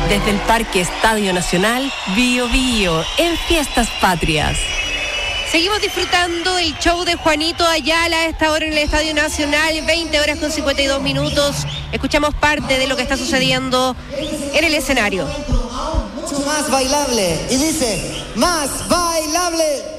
Desde el Parque Estadio Nacional, Bío Bío, en Fiestas Patrias. Seguimos disfrutando el show de Juanito Ayala a esta hora en el Estadio Nacional, 20 horas con 52 minutos. Escuchamos parte de lo que está sucediendo en el escenario. Más bailable. Y dice, más bailable.